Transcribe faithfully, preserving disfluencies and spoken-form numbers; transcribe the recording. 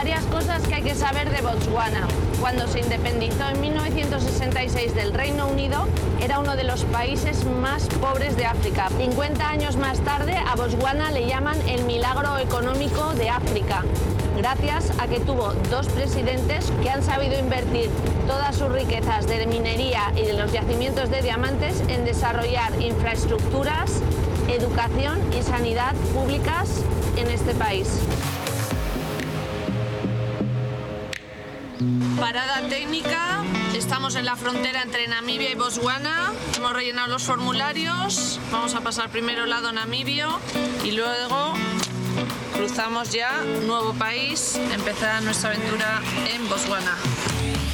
Varias cosas que hay que saber de Botswana. Cuando se independizó en mil novecientos sesenta y seis del Reino Unido, era uno de los países más pobres de África. cincuenta años más tarde, a Botswana le llaman el milagro económico de África, gracias a que tuvo dos presidentes que han sabido invertir todas sus riquezas de minería y de los yacimientos de diamantes en desarrollar infraestructuras, educación y sanidad públicas en este país. Parada técnica, estamos en la frontera entre Namibia y Botswana, hemos rellenado los formularios, vamos a pasar primero lado namibio y luego cruzamos ya nuevo país, empezar nuestra aventura en Botswana.